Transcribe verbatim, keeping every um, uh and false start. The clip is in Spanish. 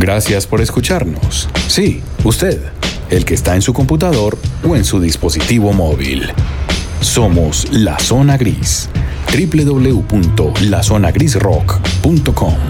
Gracias por escucharnos. Sí, usted, el que está en su computador o en su dispositivo móvil. Somos La Zona Gris. doble u doble u doble u punto la zona gris rock punto com